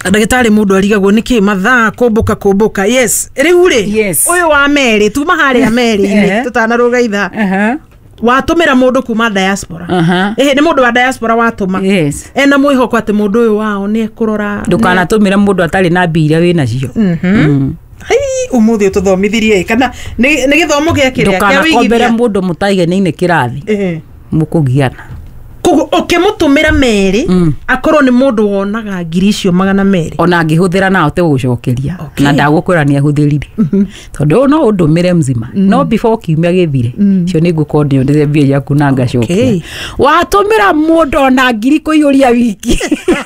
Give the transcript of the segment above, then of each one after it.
ndagitari mundu arigagwo niki mathaa kumbuka yes riu ri uyu wa meri tuma hari meri tutanaruga itha watumira mundu kuma diaspora ni mundu wa diaspora watuma ena mwihoko ati mundu uyu wao ni kurora ndukanatumira mundu atari na mbira wina cio umuthi tuthomithirie kana ni githomo gia kiria kia wigi ndukanakombera mundu mutaigene kirathi mukugiana ukimutumira meri akorwo ni mundu wonaga 200,000 ona ngihuthira na ote gucokeria na ndagukwira ni ahuthirire tondu no undumire mzima no before kiumia githire cio ni ngukondi ndire mbia yaku na ngacokia watumira mundu ona 2,000 kuiyuria wiki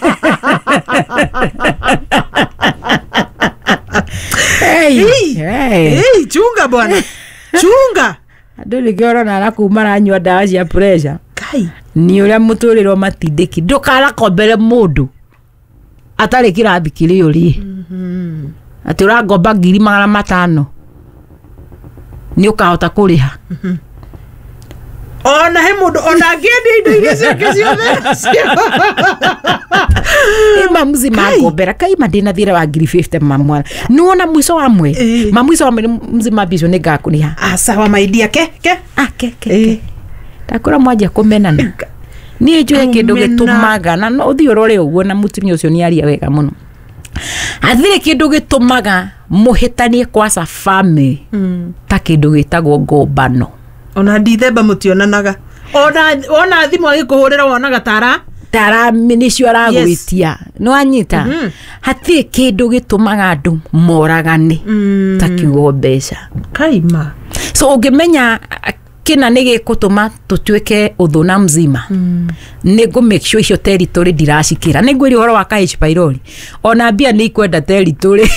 hey chunga bwana chunga andu nigiora na rakuma ranyua ndawa cia pressure kai ni uria muturiro matindiki ndukara kombere mundu atari kirathi kiri uri ati uragomba 500,000 ni ukahota kuriha ona he mundu ona ngende indo iria ciake ciothe mamuzi magombera kai madina thira wa 50 mamwa nuona mwiso wa mwe mamwiso wa mzima bizo ni gakuniha sawa maidia ke takura mwaje kumenana ni njue kindu gitumaga na no thi urore uguo na mutumia ucio ni aria wega muno athire kindu gitumaga muhitanie kwa sa family ta kindu gitagwo ngombano ona ndithemba mutionanaga ona thimu agikuhurira wonaga tara minicio aragwitia no anyita hati kindu gitumaga andu moragane ta kiugo mbeca kaima so ungimenya kina nige kutuma tutweke uthuna mzima nego make sure icio territory dirashikira negwiri horo wa H pylori ona bia ni kwenda territory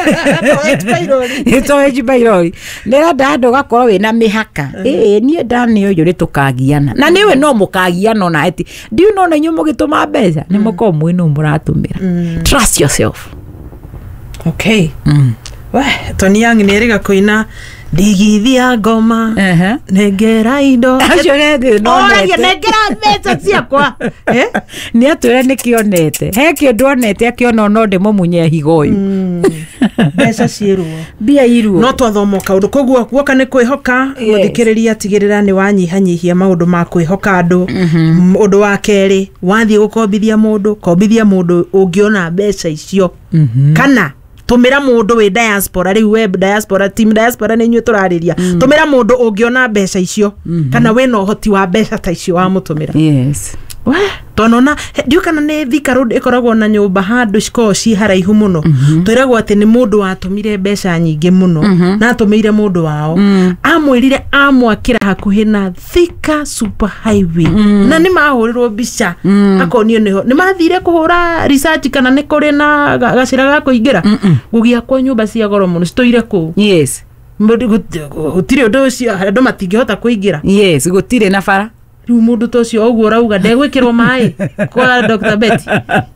to H pylori nera ndando gakorwo wina mihaka nie ndani uyu ri tukagiana na niwe no mukagiana ona eti do you know na nyumo gituma mbeca ni muko mwino muratumira trust yourself okay we Tony Young ni riga kuina digithia ngoma negera indo acio nende no negera mbeca ciakwa ni atwire nikionete he kindu onete akiona no ndimo munye higoyu mbeca ciirwo bia irwo no twathoma kaundu koguo guoka ni kwihoka muthikiriria tigirira ni wanyihanyihia maundu ma kwihoka andu undu wa keri wathie gukombithia mundu ungiona mbeca icio kana tumira mundu we diaspora ri web diaspora team diaspora ni nyu turariria tumira mundu ungiona mbeca icio kana we no hoti wa mbeca ta icio wa mutumira we tonona ndio kana ne thika road ikoragwo na nyumba handu ciko ci haraihu muno twiragwo ati ni mundu watumire mbeca nyingi muno na atumire mundu wao amwirire amwakira hakuhi na Thika super highway na ni mahurirwo bica akonio niho ni mathire kuhura research kana ni kuri na gacira ga kuingira gugia kwa nyumba cia goro muno citoire ku gutire undu ucio andu matingihota kuingira gutire na bara riu mundu tocio uguo rauga ndegwikirwo mai kwa Dr. Betty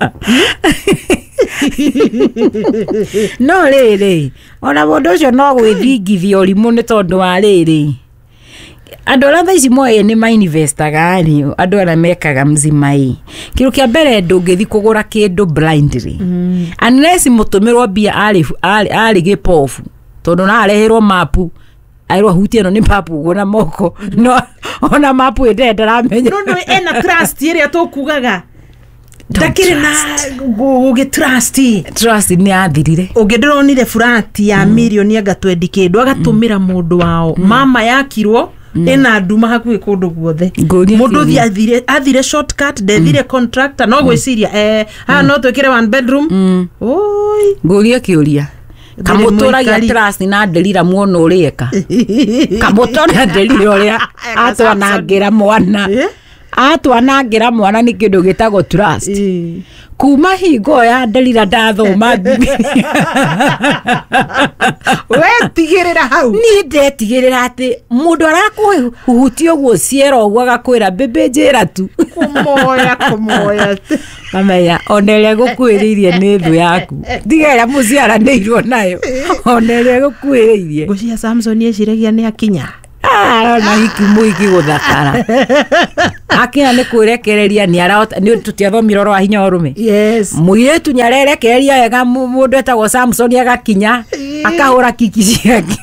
no riri ona mundu ucio no gwithingithia urimu ni tondu wa riri andu ara thaici moe ni mainvestaga ni andu ara mekaga mzima kiru kia mbere ndungithi kugura kindu blindly unless mutumirwo bia ari gipofu tondu na arehirwo mapu airwo hutie no ni mapu gona moko no ona mapu ndendera menya no ena trust iria tukugaga ndakire na gugi trust ni athirire ungidironire furati ya milioni agatwendi kindu agatumira mundu wao mama yakirwo ena nduma hakuhi kundu guothe mundu athire shortcut ndethire contractor no gwiciria no twikire one bedroom oi nguria kiuria kamuturagia trust na ndelira muono urieka kamutora ndelira uria atwanangira mwana ni kindu gitagwo trust kuma hingo ya ndelira ndathoma we tigirira hau ni ndetigirira ati mundu arakuhutia uguo ciero uguo agakwira bebe njira tu kumoya kamenya oneria gukwiririe ni thu yaku ndigera muciara ndeirwo nayo oneria gukwiririe gucia Samson eciragia ni akinya na hiki muiki guthakara akia ni kwirekereria ni arota ni tutiathomira ro hinya urume yes muiretu nyarerekereria wega mundu etagwo Samson agakinya akahura kiki ciake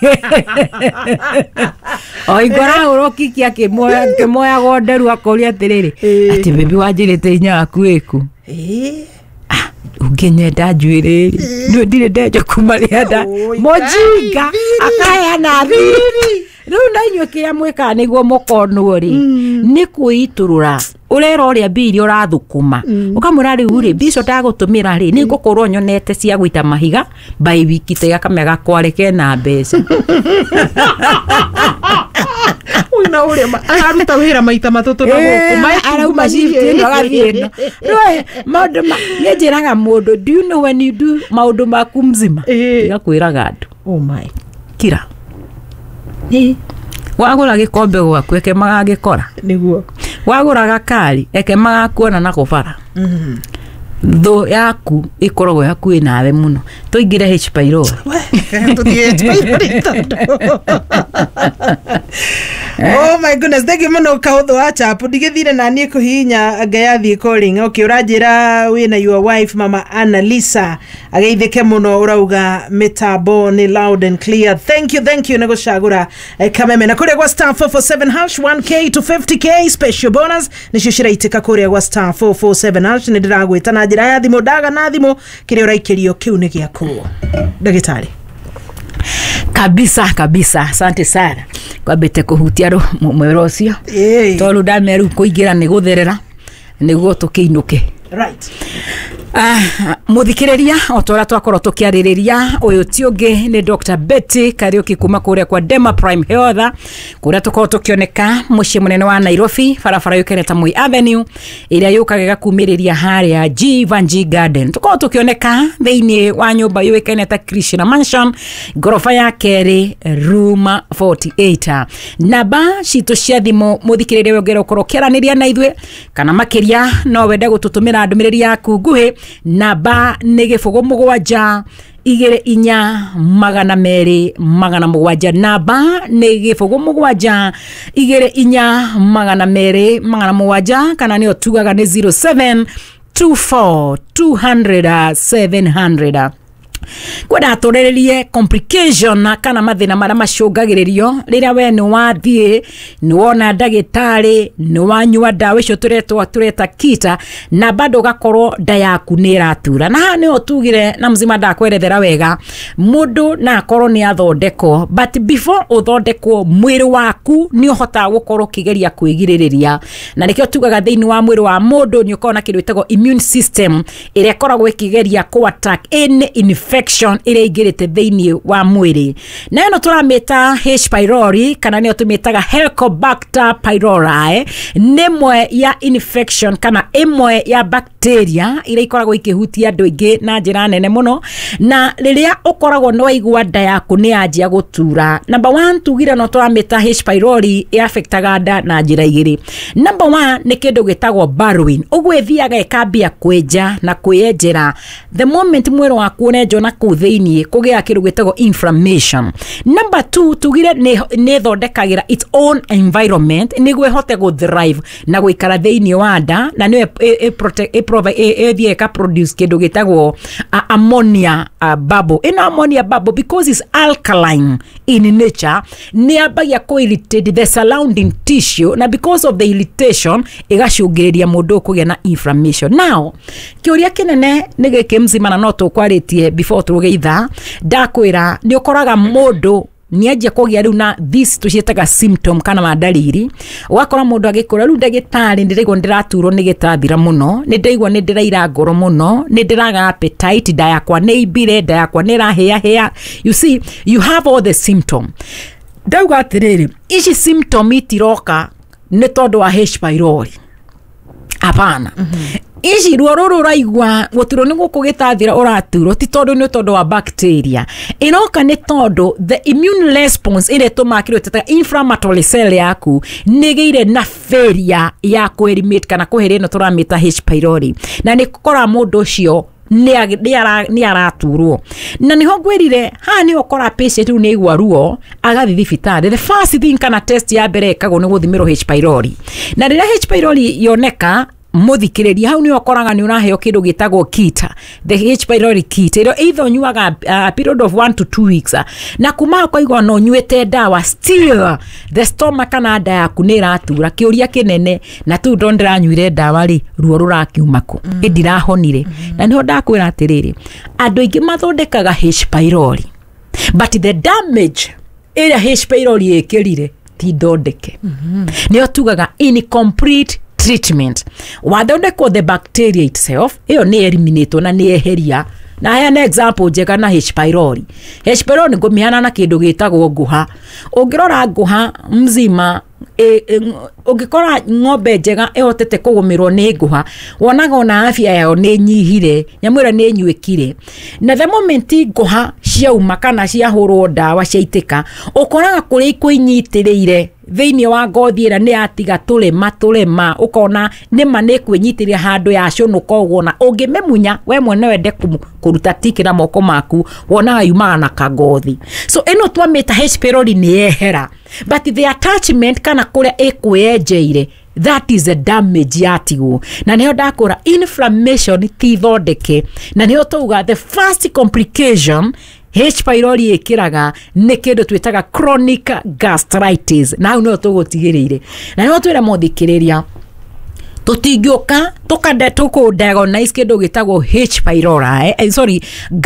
oigora uro kiki akimoya gonderu akoria atiriri ati bibi wanjirite hinya waku iku ungenyenda njwiriri no ndire ndeje kumarianda mojinga akayana thiri riu ndainywe kiria mwika niguo mukono ri ni kuiturura urera uria biri urathukuma ukamura riu ri bico ndagutumira ri ni ngukorwo nyonete cia gwita mahiga by wiki tega kamega kwareke na mbeca wina uria aruta wira maita matoto na gukuma arauma shifti no gathino roi maundu nyenjiraga mundu do you know when you do maundu maku mzima igakwiraga andu oh my kira wagura gikombe gwaku eke magagikora niguo wagura gakari eke magakuona na kubara tho yaku ikoragwo yaku nawe muno tuingire H pylori oh my goodness thank you muno kahutho wa chapu ndigithire na nie kuhinya ngayathi calling okay uranjira wina your wife mama Annalisa ageithike muno urauga mitambo ni loud and clear thank you na gucagura kameme na kuria gwa star 447 hash 1k to 50k special bonus nicio ciraitika kuria gwa star 447 hash ni ndiragwita na njira ya thimu daga na thimu kiria uraikirio kiu ni giaku ndagitari kabisa asante sana kwa bete kuhutia ro mwero cio tolu dameru kuigira ni gutherera niguo tukiinuke right muthikireria otora twakoro tukiaririria uyu tiungi ni Dr. Betty Kariuki kuma kuria kwa Dema Prime Health kuria tukoro tukioneka mucii munene wa Nairobi barabara yukeneta Moi Avenue iria yukagega kumiriria haria Givenchy Garden tukoro tukioneka thiini wa nyumba yukeneta Krishna Mansion gorofa ya keri room 48 namba citu cia thimu muthikiriria wongera ukoro kiaraniria na ithwe kana makiria no wende gututumira ndumiriri yaku nguhi namba nĩ gĩbũgũ mũgwanja 24,200 namba nĩ gĩbũgũ mũgwanja 24,200 kana nĩyo tugaga nĩ 0724200700 kwenda torererie complication kana mathina mara macungagiririo riria we ni wathie ni wona ndagitari ni wanyua dawa icio tureta kita na bado gakorwo nda yaku ni ratura na ni otugire na mzima ndakwerethera wega mundu na akorwo ni athondeko but before uthondeko mwiri waku ni uhota gukorwo kigeria kwigiririria na nikio tugaga thiini wa mwiri wa mundu ni ukona kindu itego immune system iria koragwo ikigeria ku attack any infection ire igirite thiini wa mwiri na eno turameta H pylori kana niyo tumetaga Helicobacter pylori nemwe ya infection kana emwe ya bacteria ire ikoragwo ikihutia andu ingi na njira nene muno na riria ukoragwo no igwa nda yaku ni anjia gutura number 1 tugira no turameta H pylori affectaga nda na njira igiri number 1 ni kindu gitagwo burrowing ugwithiaga ikambia kwenja na kwiyenjera the moment mwero waku unenjo na kuthini kugia kindu gitagwo inflammation number 2 tugire ni thondekagira its own environment niguo hote go thrive na guikara thiini wa nda na ni provide produce kindu gitagwo ammonia bubble in ammonia bubble because it's alkaline in nature ni abagia ko irritate the surrounding tissue na because of the irritation igacungiriria mundu kugia na inflammation now kiuria kinene ni gikimzima na no tukwaritie before tugeitha ndakwira ni ukoraga mundu niaje kugia riu na this tucietaga symptom kana madaliri wakora mundu agikora riu ndagitari ndirigwo ndiraturo ni gitathira muno ni ndaigwa ni ndiraira ngoro muno ni ndiraga appetite nda yakwa ni ibire nda yakwa ni rahia you see you have all the symptom ndauga atiriri ici symptom itiroka ni tondu wa H pylori apana ici ruo ruru raigwa gutiro ni gukugitathira uraturo ti tondu ni tondu wa bacteria inoka ni tondu the immune response ile tumakirwe tata inflammatory cell yaku nigeire na failure ya kuelimit kana kuherena turamita H pylori na ni kukora mundu ucio nĩ araturwo na niho ngwirire ha ni okora patient rĩu nĩ igwa ruo agathi thibitarĩ the first thing kana test ya mbere ĩkagwo nĩ gũthimĩrwo H pylori na rĩrĩa H pylori yoneka muthikiriria hau ni okoraga ni uraheo kindu gitagwo kit the H pylori kit iro either nyuaga a period of 1 to 2 weeks na kuma kwa igwa no nywete dawa still the stomach kana nda yaku ni iratura kiuria kinene na tu ndondera nywire dawa ri ruo rurakiumako indirahonire na niho ndakwira atiriri andu ingi mathondekaga H pylori but the damage ira H pylori ikirire ti ndondeke ni otugaga incomplete treatment wathondekwo the bacteria itself iyo ni eliminate na ni eheria na haya na example njega na H pylori ngumihana na kindu gitagwo nguha ungirora nguha mzima ungikora ng'ombe njega ehotete kugumirwo ni nguha wonaga ona afya yao ni nyihire nyamwira ni nywikire na the moment nguha ciauma kana ciahurwo dawa ciaitika ukoraga kuri kuinyitirire thiini wa ngothi ira ni atiga tulema ukona nima ni kwinyitirira handu ya cunuka uguo na ungimemunya we mwene wende kuruta tiki na moko maku wona yumaga na kangothi so eno twamita H pylori ni ehera but the attachment kana kuria ekwejeire that is a damage yatigo na niho ndakora inflammation ti thondeke na niho tuga the first complication H pylori ikiraga ni kindu twitaga chronic gastritis na hau no tugutigirire na niho twira muthikiriria tutingioka tukande tukudiagnose kindu gitagwo H pylori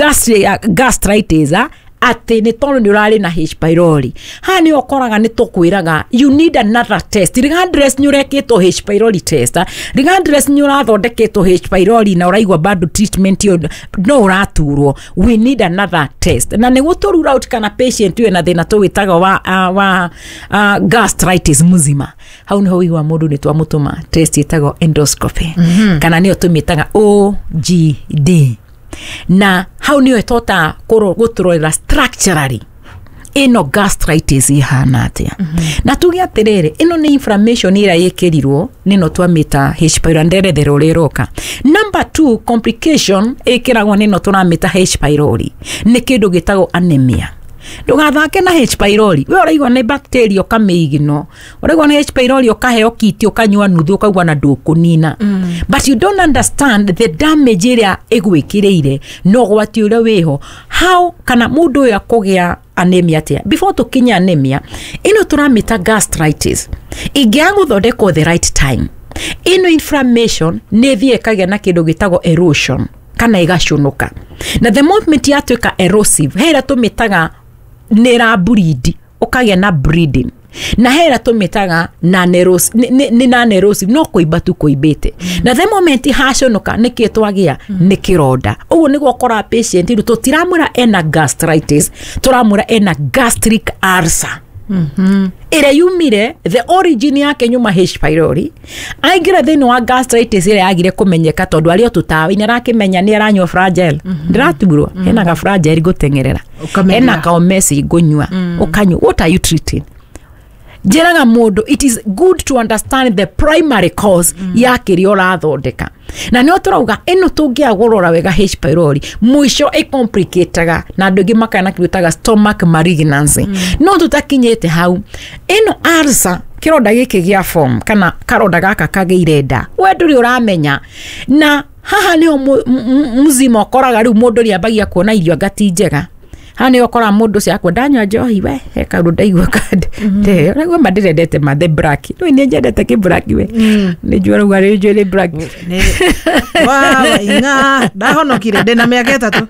gastritis ati ni tono ni urari na H pylori ha ni okoraga ni tukwiraga you need another test regardless ni ureketwo H pylori test regardless ni urathondeketwo H pylori na uraigwa bad treatment no uraturwo we need another test na ni guturura out kana patient we na thina tuwitaga wa gastritis muzima hau ni ho wiwa mundu ni twamutuma test itagwo endoscopy kana ni otumitaga OGD na hau niyo etota guturora structurally ino gastritis ihana atia na tugia terere ino ni inflammation ira yekerirwo nino twamita H pylori nderethere riroka number 2 complication ikiragwo nino tunamita H pylori ni kindu gitagwo anemia ndugathake na H pylori we uraigwa ni bacteria kamiigino uraigwa ni H pylori ukaheo kiti ukanywa nuthu ukaigwa na ndukunina but you don't understand the damage area egwikireire no gwati ure weho how kana mundu ya kugia anemia tia before tukinya anemia ino turamita gastritis igiangu thondeko the right time ino inflammation ne thie kagia na kindu gitagwo erosion kana igacunuka na the moment yatuika erosive hera tumitaga nera bleed ukagia na bleeding na hera tumitaga na nerosive no kuiba tu kuibete na the moment haconoka nikitwagia nikironda uguo niguo kora patient ru tutiramura ena gastritis turamura ena gastric ulcer ira yumire the origin yake nyuma H pylori aingira thini wa gastritis ira yagire kumenyeka tondu ario tutawi ni rakimenya ni aranywa fragile ndiraturwo ena ga fragile gutengerera ena ka omesi gunywa ukanywa what are you treating jeraga mundu it is good to understand the primary cause yake ri urathondeka na ni oturauga eno tungiagurora wega H pylori mwisho complicateaga na andu ingi makana kibitaga stomach malignancy no tutakinyete hau eno ulcer kironda giki gia form kana karonda gaka kageire nda we nduri uramenya na haha ni muzima okoraga riu mundu ri ambagia kuona irio ngati njega hani okora mundu cia kwendanywa njohi we heka ndaigwa kande ndeyo madirendete mathe black no ni njendete ki black we ni njoro gari njore black wa inga ndahonokire ndena miaka 3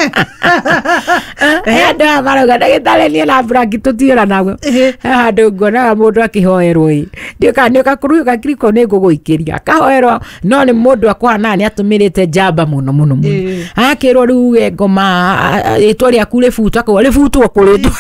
nda maroga ndagitare ni la black tutira nago handu ngona mundu akihoerwo ndika kuruga kiriko ni nguguikiria kahoerwo no ni mundu akwana ni atumirite jamba muno akirwo riu ngoma itwaria kure futa ko le futu okoleto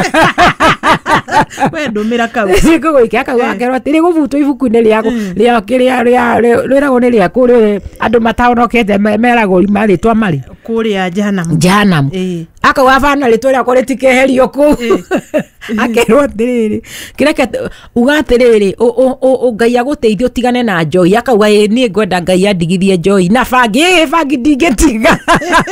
we ndumira kawe siko ikia kawe akerwa tiri gufutu ibuku-ini riago ria kiria rirago ni riaku andu mataonokete merago maritwa mari kuria jahanamu akawa bana ritwira kore tikeherio ku akerwo tiriri kireke ugatiriri o Ngai aguteithio tigane na Joy akauga ni ngwenda Ngai andigithie Joy na bangi ndingetiga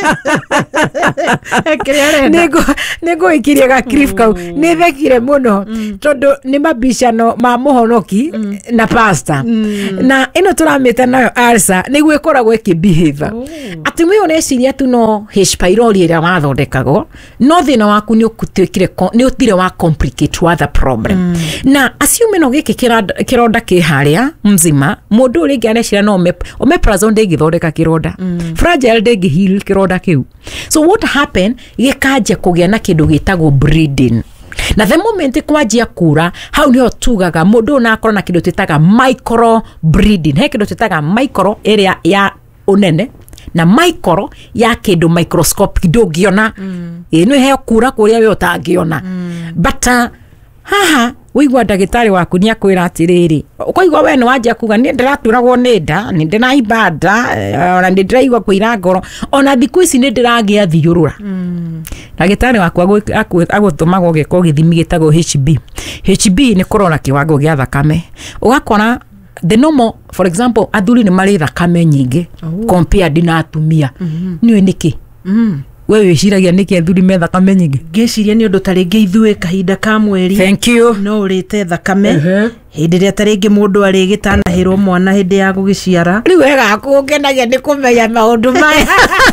nego ikirie ga cliff kau ni thekire muno tondu ni mabicano ma muhonoki na pastor na ino turamite nayo Alsa niguo ikoragwo ikibehave ati mwe oneciria tu no H pylori ira wathondekagwo no thina waku ni ukutwikire ni utire wa complicate other problem na assume no giki kironda ki haria mzima mundu uri ngiarecira no omeprazole ndingithondeka kironda fragile ndingi heal kironda kiu so what happen gikaje kugia na kindu gitagwo bleeding na the moment kwajia kura hau niho tugaga mundu na akora na kindu titaga micro bleeding he kindu titaga micro area ya unene na micro ya kindu microscope ndungiona ino he kura kuria we utangiona but haha wigwa ndagitari waku ni akwira atiriri ukoigwa we no wajia kuga ni ndiraturagwo ni nda ni ndiraimba nda ona ndiraigwa kuira ngoro ona thiku ici ni ndiragia thiurura ndagitari waku agutumagwo giko githimi gitagwo HB ni korona kiwango gia thakame ugakora the normal for example athuri ni mari thakame nyingi compared na atumia ni niki we wiciragia niki athuri me thakame nyingi ngeciria ni undu taringi ithue kahinda ka mweri thank you no urite thakame hindi ria taringi mundu ari gitanahirwo mwana hindi ya gugiciara riu wega kungenagia ni kumenya maundu maya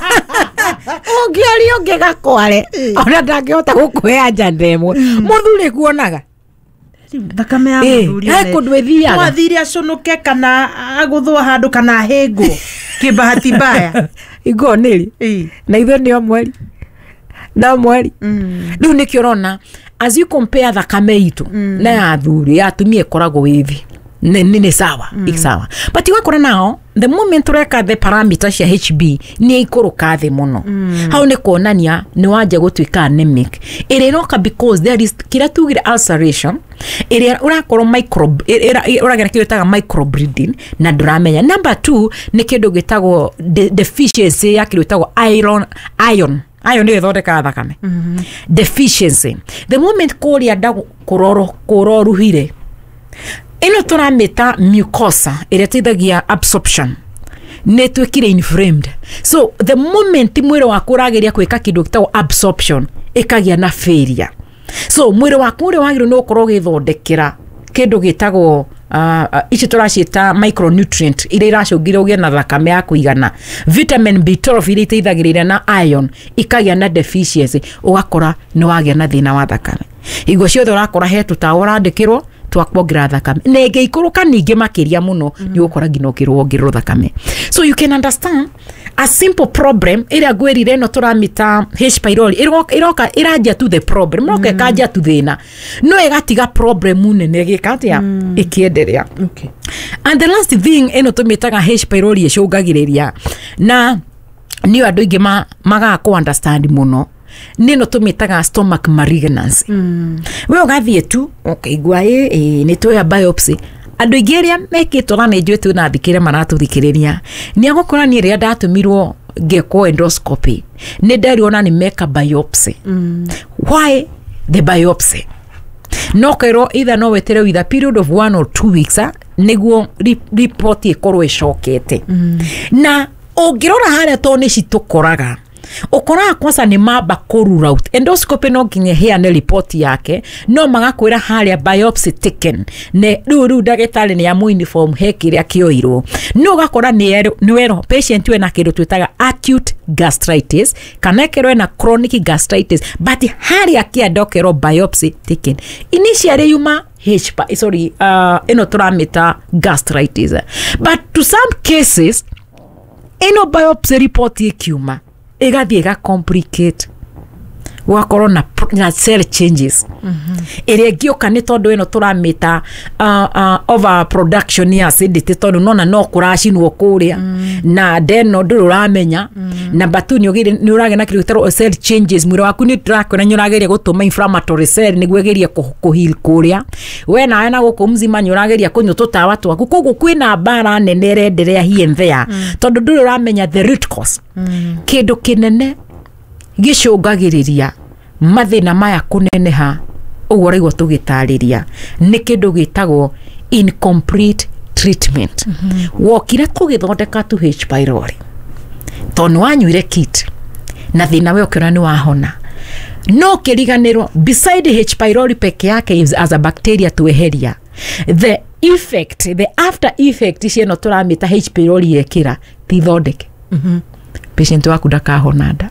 ungiori ungigakware ona ndangihota gukwea njandemwe muthuri kuonaga thakame ya muthuri he kundu ithiaga mwathiri aconoke kana aguthwa handu kana hengo kibahati mbaya igoneri na itho ni omweri na mweri riu nikio rona as you compare thakame itu na ya athuri ya atumia koragwo withi ni sawa sawa but wakora nao the moment ureka the parameters ya HB ni ikuruka thi muno hau ni kuonania ni wanje gutwika anemic iriroka because there is kira tugire ulceration iri urakorwo micro uragera kiyotaga micro bleeding na duramenya number 2 ni kindu gitagwo deficiency ya kiyotago iron ni thondeka thakame deficiency the moment kuria nda kuroruhire ino turamita mucosa ire teithagia absorption ne twikire inflamed so the moment mwiri waku urageria kwika kindu gitagwo absorption ikagia na failure so mwiri waku uri wagiro no ukorwo githondekera kindu gitagwo ici turacita micronutrient ire iracungire ugie na thakame ya kuigana vitamin B12 ire iteithagirira na iron ikagia na deficiency ugakora ni wagia na thina wa thakame igo ciothe urakora he tutaura ndikirwo twakwongira thakame nenge ikuruka ninge makiria muno ni ukora ngino kirwo thakame so you can understand a simple problem ira gwirire no turamita H pylori iroka irajia to the problem no kekaja to thina no egatiga problem nene gikatia ikienderea okay and the last thing eno tumitaga H pylori icungagiriria na ni andu ingi maga ku understand muno nino tumitaga stomach malignancy we ugathie tu ukaigua ni toya biopsy andu igeria mekitwa na njwe tu na thikire maratuthikiriria ni agukora ni ria ndatumirwo ngeko endoscopy ni ndariona ni meka biopsy why the biopsy no kero either no wetere with a period of 1 or 2 weeks niguo report ikorwe shokete na ongirora haria to ni citukoraga ukora kwanza ni mamba kurura out endoscopy no nginya here ne report yake no magakwira haria biopsy taken ne ruru ndagitari ni ya uniform hekiria kioirwo no gakora ni wero patient we na kindu twitaga acute gastritis kana kero na chronic gastritis but haria kia dokero biopsy taken initially yuma ino turamita gastritis but to some cases ino biopsy report ikiuma igathie ga complicate wakoro na cell changes ere gioka ni tondu eno turamita over production ya acidity tondu nona no kurashinwo kuria na then no nduramenya na batuni ogire ni urage na kirutero cell changes mwiri waku ni drako na nyurageria gutuma inflammatory cell ni gwegeria kuheal kuria we na ana guku mzima nyurageria kunyo tutawa twaku kogu kwina bara nene renderea here and there tondu nduramenya the root cause kindu kinene gicungagiriria mathina maya kuneneha uguo raigua tugitariria ni kindu gitagwo incomplete treatment. Wokire kugithondeka tu H pylori tonu wanyuire kit na thina we ukiona ni wahona, no kiriganirwo beside H pylori peke yake as a bacteria tueheria the effect, the after effect cieno turamita H pylori yekira tithondeke. Patient waku ndakahona nda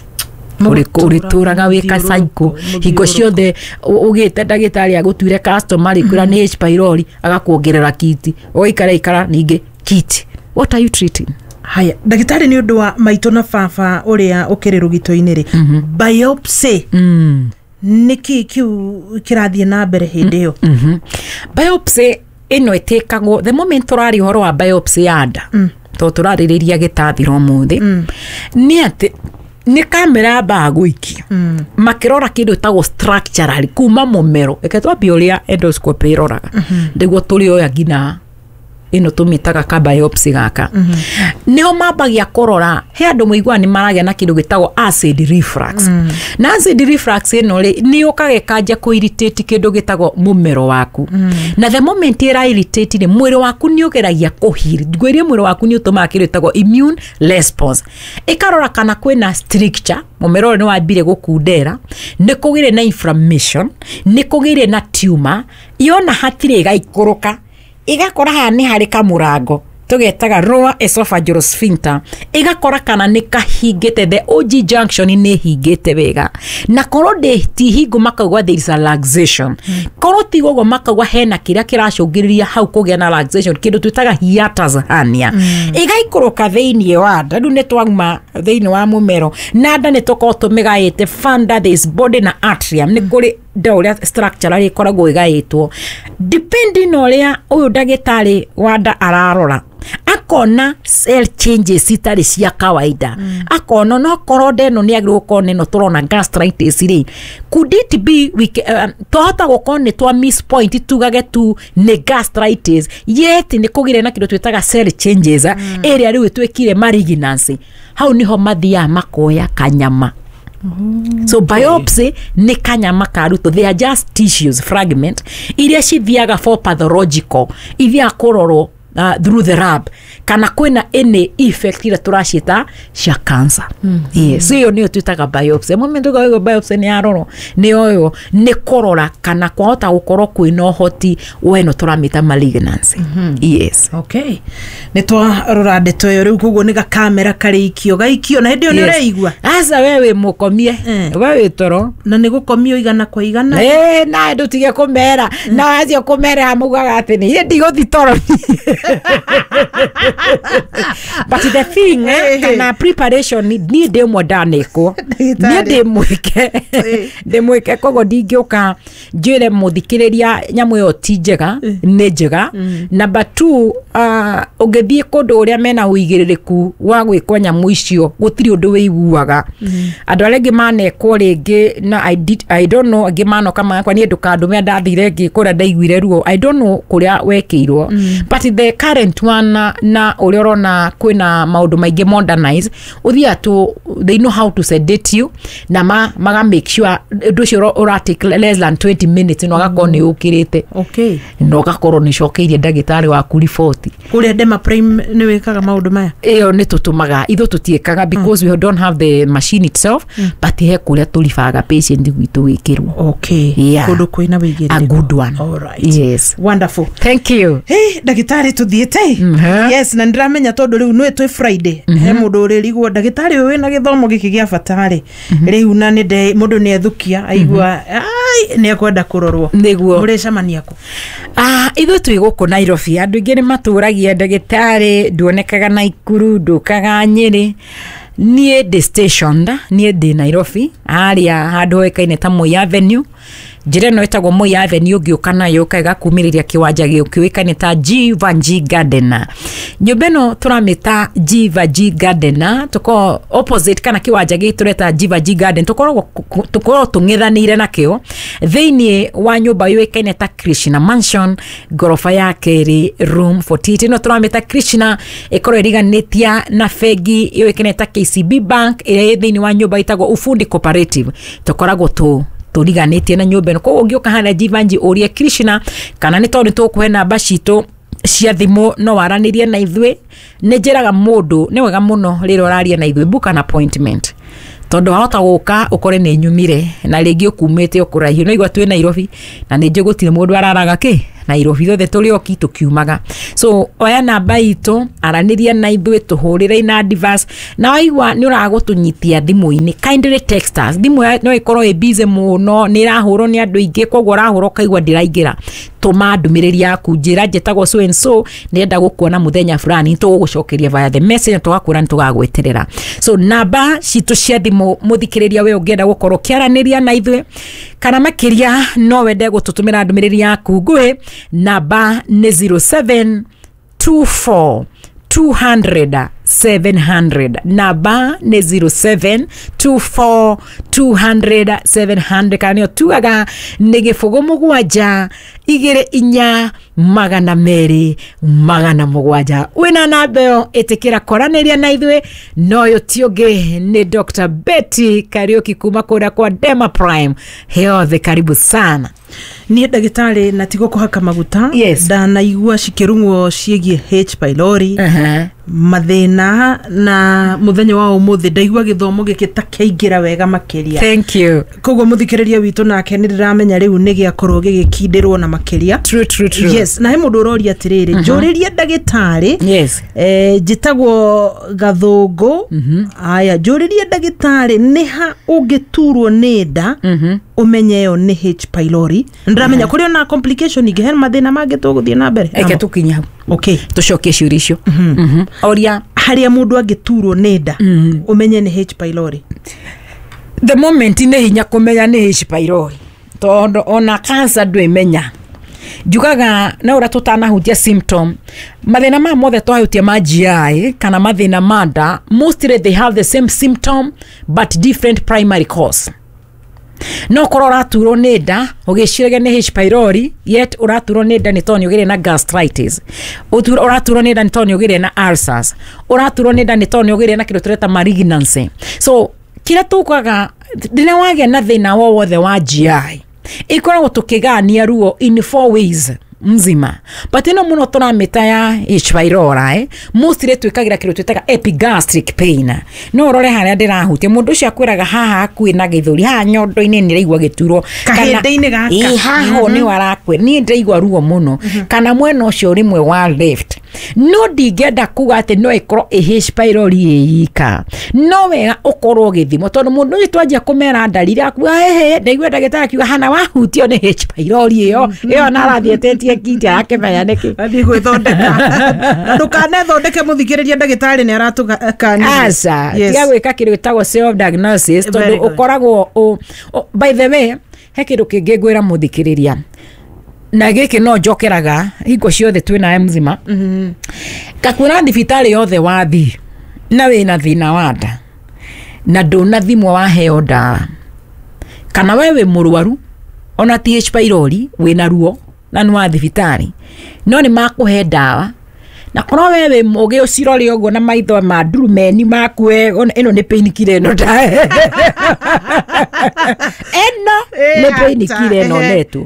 urituraga wika cycle hingo ciothe ugite ndagitari agutwire customer ikura ni H pylori agakuongerera kiti ikara ninge kiti. What are you treating? Haya, ndagitari ni undu wa maito na baba uria ukiri rugito-ini ri biopsy niki kiu kirathie na mbere hindi iyo. Biopsy ino itekagwo the moment turari horo wa biopsy yanda to turaririria gitathiro muthi ni ati ni kamera bagwiki makirora kindu tago structurally kuma mumero eketwa bioria endoscopy iroraga ndiguo turi oya ngina ino tumitaga ka biopsy gaka niho mambagia korora he andu muigua ni maragia na kindu gitago acid reflux na acid reflux ino ri ni ukage kanja ku irritate kindu gitago mumero waku na the moment ira irritate ni mwiri waku ni ugeragia kuhiri ngwirie mwiri waku ni utuma kindu gitago immune response ikarora kana kwina stricture mumero ni wambire gukundera ni kugire na inflammation ni kugire na tumor yona hatire gaikuruka igakora ha ni hari kamurango tugetaga lower esophageal sphincter igakora kana ni kahingite the OG junction ni hingite wega na koro de ti hingo makagwa there is a laxation koro ti gogo makagwa hena kiria kiracungiriria hau kugia na laxation kindu twitaga hiatus hernia igaikuruka theinie wa nda ndu ni twagma theinie wa mumero na nda ni toko tumigaite funda this body na atrium ni kuri dauria structure ikoragwo igaitwo depending oria uyu ndagitari wa nda ararora akona cell changes itari cia kawaida akona no korode no ni agirwo kone no turona gastritis ri could it be we tohota gukone twa miss point tugage tu ne gastritis yet ni kugire na kido twitaga cell changes area riu twekire malignancy hau niho mathia makoya kanyama. So biopsy ni kanyama karuto, they are just tissues fragment iria cithiaga for pathological ithia kororo through the lab kana kwina any effect ira turashita cia cancer. Yes, iyo niyo twitaga biopsy. Momento ga biopsy ni aroro ni oyo ni korora kana kwahota gukorwo kwina uhoti weno turamita malignancy. Yes. Okay. Ni twarora ndeto yo riu kuguo ni ga kamera kari ikio gaikio na hindi ni ureigua asa wewe mukomie wewe toro na ni gukomio igana kwa igana na ndutige kumera na acio kumera amugaga ati ni hindi guthi toro. But the thing kana preparation ni demo daneko ni demwike demwike kogo ndingioka njire muthikiriria nyamu yo ti njega ni njega. Number 2 ugethie kundu uria mena uigiririku wa gwikwa nyamu icio gutiri undu wiguaga andu arengi manekwo ringi na I don't know angi mano kama kwa ni ndukandume ndathire ngi kuria ndaiguire ruo I don't know kuria wekirwo but the current one na uliorona kwina maundu maingi modernize uthia tu they know how to sedate you na maga make sure ndu cio ura take less than 20 minutes no gakoni ukirite. Okay. No gakoro ni cokeirie ndagitari waku report kuria Dema Prime ni wikaga maundu maya iyo ni tutumaga ithu tutiekaga because we don't have the machine itself but he kuria tulifaga patient gwitu wikirwo. Okay. Yeah. Kudu kwina wigirire a good one. All right. Yes. Wonderful. Thank you. Hey ndagitari tuthiete. Yes na ndiramenya tondu riu no etwe Friday he mundu urigwo ndagitari we na githomo giki gia fatari riu na ni mundu ni ethukia aigua ai ni akwenda kurorwo niguo muri camania ku ithu twi guku Nairobi andu ingi ni maturagia ndagitari nduonekaga Naikuru ndukaga Nyeri nie the station nie the Nairobi aria handu hoekaine ta Moi Avenue njire no etagwo Moi Avenue ngiuka nayo kaiga kumiriria kiwanja gio kiwikane ta G Vanji Garden nyumba ĩno tũramĩta Jiva G Garden tuko opposite kana kiwanja gĩ tureta Jiva G Garden tukorwo tung'ethanĩire nakĩo thĩinĩ wa nyũmba yũĩkaine ta Krishna Mansion gorofa ya kerĩ room 48 ĩno tũramĩta Krishna ĩkorwo ĩriganĩtia na bengi yũĩkaine ta KCB Bank ĩrĩa thĩinĩ wa nyũmba ĩtagwo Ufundi Cooperative tukoragwo tũriganĩtie na nyũmba ĩno koguo ũngĩũka harĩa Jiva G ũrie Krishna kana nĩ tondũ tũkũhe namba citũ cia thimũ no waranĩrie na ithuĩ nĩ njĩraga mũndũ nĩ wega mũno rĩrĩa ũraria na ithuĩ book an appointment tondu wahota gũka ukore nĩ nyumire na rĩngĩ ũkumĩte ũkũraihu no igwa twĩ Nairobi na nĩ njĩ gũtirĩ mũndũ araraga Nairobi thothe tũrĩ oki tũkiumaga so oya namba itũ aranĩria na ithuĩ tũhũrĩre na advance na waigua nĩ ũragũtũnyitia thimũ-inĩ kindly text us thimũ no ĩkorwo ĩ busy mũno nĩ ĩrahũrwo nĩ andũ aingĩ koguo ũrahũrwo ũkaigua ndĩraingĩra tũma ndũmĩrĩri yaku njĩra njĩtagwo so and so nĩenda gũkuona mũthenya fulani tũgũgũcokeria via the message tũgakwĩra nĩ tũgagweterera so namba citũ cia thimũ mũthikĩrĩria we ũngĩenda gũkorwo kĩaranĩria na ithuĩ kana makĩria no wende gũtũtũmĩra ndũmĩrĩri yaku nguhĩ namba nĩ 0724 200 700 namba nĩ 0724 200 700 kana tuaga nĩ gĩbũgũ mũgwanja 24 magana merĩ magana mũgwanja wĩna namba ĩyo ĩtĩkĩra kwaranĩria na ithuĩ no ũyũ ti ũngĩ nĩ Dr. Betty Kariuki kuma kũrĩa kwa Dema Prime heothe karibu sana niĩ ndagĩtarĩ na tigo kũhaka maguta ndanaigua cikĩrung'wo ciĩgiĩ H pylori mathĩna na mũthenya wa ũmũthĩ ndaigua gĩthomo gĩkĩ ta kĩaingĩra wega makĩria thank you koguo mũthikĩrĩria witũ nake nĩ ndĩramenya rĩu nĩ gĩakorwo gĩgĩkindĩrwo na makĩria true yes na he mũndũ ũroria atĩrĩrĩ njũrĩrie ndagĩtarĩ yes njĩtagwo Gathũngũ aya njũrĩrie ndagĩtarĩ nĩ ha ũngĩturwo nĩ nda umenye yo nĩ H pylori ndĩramenya kũrĩ na complication ingĩ mathĩna mangĩ tũgũthiĩ na mbere eke tũkinya hau okay tucokie ciũria icio oria harĩa mũndũ angĩturwo nĩ nda umenye nĩ H pylori the moment nĩ hinya kũmenya nĩ H pylori tondũ ona cancer ndwĩmenya njugaga na ũrĩa tũtanahutia symptom mathĩna ma mothe twahutia ma GI kana mathĩna ma nda mostly they have the same symptom but different primary cause no korwo ũraturwo nĩ nda ũgĩciragia nĩ H pylori yet ũraturwo nĩ nda nĩ tondũ nĩũgĩrĩire na gastritis ũraturwo nĩ nda nĩ tondũ nĩũgĩrĩire na ulcers ũraturwo nĩ nda nĩ tondũ nĩũgĩrĩire na kĩndũ tũreta malignancy so kĩrĩa tũkaga rĩrĩa wagĩa na thĩna wothe wa GI ikoragwo tũkĩgania ruo in 4 ways mzima but ino muno tũramĩta ya H pylori mostly twĩkagĩra kĩndũ twĩtaga epigastric pain no ũrore harĩa ndĩrahutia mũndũ ũcio akwĩraga haha hakuĩ na gĩthũri haha nyondo-inĩ nĩ raigua gĩturo kahĩndĩ-inĩ gaka haha nĩ warakwe niĩ ndaigua ruo mũno kana mwena ũcio rĩmwe wa left no ndingĩenda kuga atĩ no ĩkorwo H pylori ĩika no wega ũkorwo ũgĩthimwo tondũ mũndũ ũyũ twanjia kũmera ndariri akuga ndaigua ndagĩtarĩ akiuga hana wahutio nĩ H pylori ĩyo na arathiĩtĩtie kiti akĩmenya nĩkĩ athiĩ gwĩthondeka ndũkanethondeke mũthikĩrĩria ndagĩtarĩ nĩ aratũkanĩria aca tiga gwĩka kĩndũ gĩtagwo self diagnosis tondũ ũkoragwo by the way he kĩndũ kĩngĩ ngwĩra mũthikĩrĩria na gĩkĩ no njokeraga hingo ciothe twĩna mzima kakwĩra thibitarĩ yothe wathi na wĩna thĩna wa nda na ndũnathimwo waheo ndawa kana we wĩ mũrwaru ona ti H pylori wĩna ruo na nĩ wa thibitarĩ no nĩ makũhe ndawa na korwo we wĩ mũgĩ ũcirore ũguo na maitho ma ndurumeni maku ĩno nĩ painkiller ĩno ĩno nĩ painkiller ĩno netwo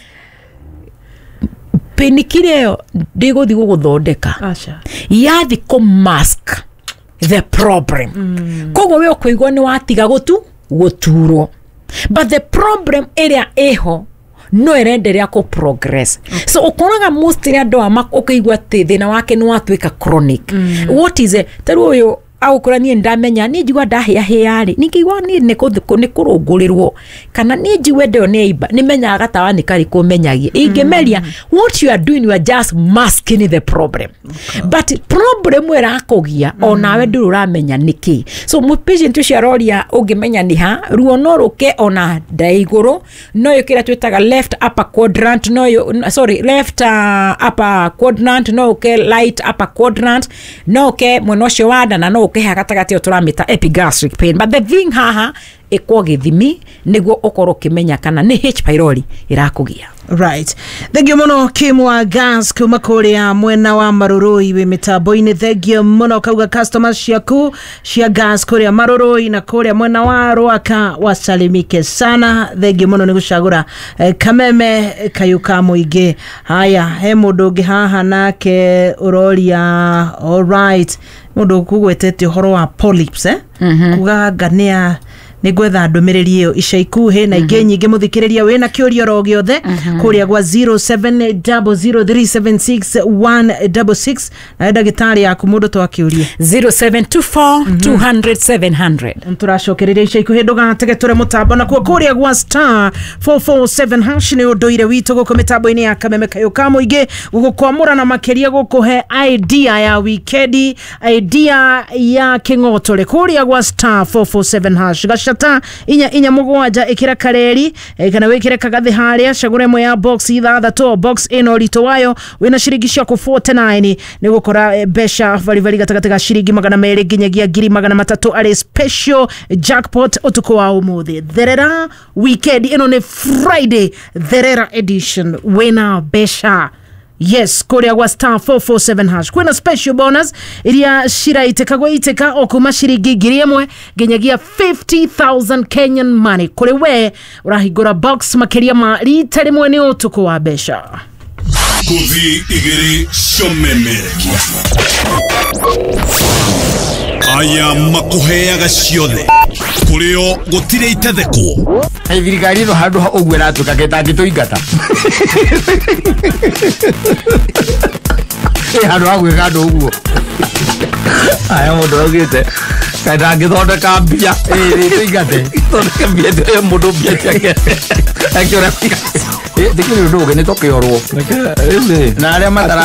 painkiller ĩyo ndĩgũthiĩ gũgũthondeka yathi kũmask the problem koguo we ũkũigua nĩ watiga gũturwo but the problem ĩrĩa ĩho no ĩrenderea kũ progress so ũkoraga mostly andũ ũkĩigua atĩ thĩna wake nĩ watuĩka chronic what is it tarũ ũyũ au kura nie ndamenya ni njigua ndahia hiari nikigwa ni kurungurirwo kana ni njigwe ndio ni iba ni menya gatawa ni kari kumenyagia ingemeria what you are doing, you are just masking the problem. But problem erakogia onawe ndu uramenya niki. So mu patient ucio aroria ungimenya ni ha ruo no ruke ona ndaiguru no yukira twitaga left upper quadrant no left upper quadrant no ke light upper quadrant no ke mwena ucio wada na no ke hagatagati turamita epigastric pain. But the thing haha ikwo githimi niguo ukoro kimenya kana ni H pylori irakugia. Right. Thengio muno Kimwa Gas kuma kuria mwena wa Marurui we mitambo-ini. Thengio muno kauga customers ciaku cia gas kuria Marurui na kuria mwena wa Rwaka wasalimike sana. Thengio muno ni gucagura kameme kayuka muingi. Haya he mundu ungi haha nake uroria. All right. Mundu kugwetete horo wa polyps kuga ngania ni gwetha ndumiriri iyo ica ikuhi na ingi nyingi muthikiriria wina kiurio ro giothe kuria gwa 0700376166 na ndagitari yaku mundu twakiurie 0724200700 turacokereria ica ikuhi ndugatege ture mutambo na kuria gwa star 447 hash ni unduire witu guko mitambo-ini ya kameme kayuka muingi gukwamura na makeria gukuhe idea ya weekend, idea ya kingotore kuria gwa star 447 hash gashata inya mugwanja ikira kareri kana wikire kagathi haria cagure mo ya box ithathatu box ino rito wayo wina ciringi ciaku 49 ni gukora besha vari gatagati ga ciringi 200 nginyagia 300 ari special jackpot utuko wa umuthi. Therera weekend ino ni Friday Therera edition wina besha. Yes, kuria gwa star 447 hash kwina special bonus iria shiraitekagwa iteka okuma ciringi 1,000 nginyagia 50,000 Kenyan money. Kuri we urahigura box makeria ma rita rimwe ni utuko wa besha. Kuthi igiri shomemerekia aya makuheaga ciothe kurio gutire itetheko thirikari no handu ogwe ratuka getangituingata handu agwe kandu uguo aya mundu augite kada ngithondeka mbia tuingate thondeka mbia tuyo mundu mbia ciake akira ndikiri nduge ni tokiorwo na aria matara